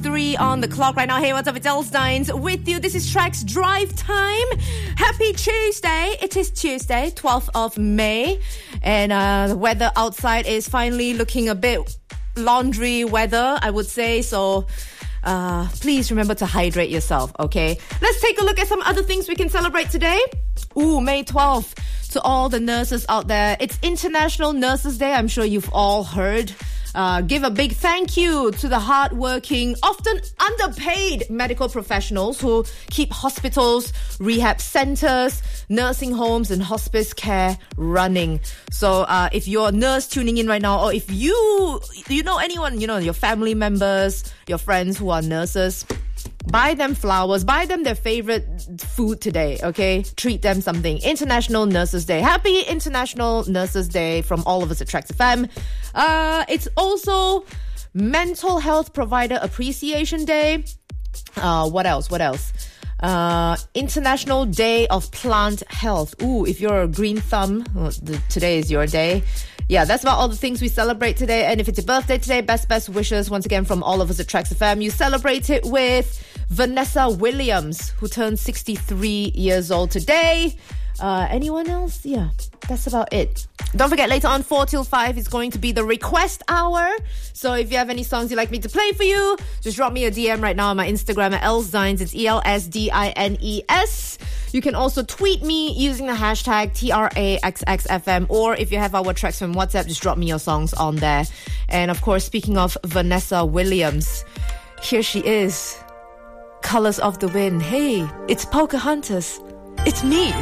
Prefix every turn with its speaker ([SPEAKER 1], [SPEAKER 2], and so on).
[SPEAKER 1] 6:03 on the clock right now. Hey, what's up? It's Els Dines with you. This is Track's Drive Time. Happy Tuesday. It is Tuesday, 12th of May. And the weather outside is finally looking a bit laundry weather, I would say. So please remember to hydrate yourself, okay? Let's take a look at some other things we can celebrate today. May 12th. To all the nurses out there, it's International Nurses Day. I'm sure you've all heard. Give a big thank you to the hardworking, often underpaid medical professionals who keep hospitals, rehab centers, nursing homes and hospice care running. So if you're a nurse tuning in right now, or if you know anyone, your family members, your friends who are nurses, buy them flowers, buy them their favorite food today, okay? Treat them something. International Nurses Day. Happy International Nurses Day from all of us at Trax FM. It's also Mental Health Provider Appreciation Day. What else? International Day of Plant Health. If you're a green thumb, today is your day. Yeah, that's about all the things we celebrate today. And if it's your birthday today, best wishes once again from all of us at Trax FM. You celebrate it with Vanessa Williams, who turned 63 years old today. Anyone else? Yeah, that's about it. Don't forget, later on, 4 till 5 is going to be the request hour. So if you have any songs you'd like me to play for you, just drop me a DM right now on my Instagram at ElsDines. It's ELSDINES. You can also tweet me using the hashtag TRAXXFM, or if you have our tracks from WhatsApp, just drop me your songs on there. And of course, speaking of Vanessa Williams, here she is. Colors of the Wind. Hey, it's Pocahontas. It's me.